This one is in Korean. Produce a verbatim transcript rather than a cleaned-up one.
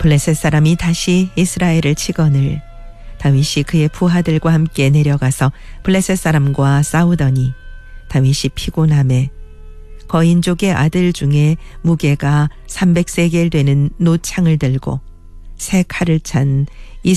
블레셋 사람이 다시 이스라엘을 치거늘 다윗이 그의 부하들과 함께 내려가서 블레셋 사람과 싸우더니 다윗이 피곤하매 거인족의 아들 중에 무게가 삼백 세겔 되는 노창을 들고 세 칼을 찬